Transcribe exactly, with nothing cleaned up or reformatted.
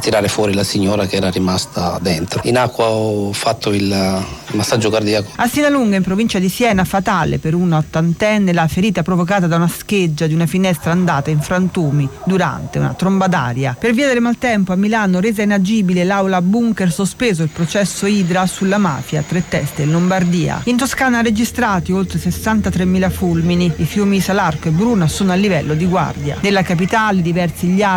tirare fuori la signora che era rimasta dentro. In acqua ho fatto il, il massaggio cardiaco. A Sinalunga, in provincia di Siena, fatale per un ottantenne la ferita provocata da una scheggia di una finestra andata in frantumi durante una tromba d'aria. Per via del maltempo a Milano resa inagibile l'aula bunker, sospeso il processo Idra sulla mafia, tre teste in Lombardia. In Toscana registrati oltre sessantatremila fulmini, i fiumi Salarco e Bruna sono a livello di guardia. Nella capitale diversi gli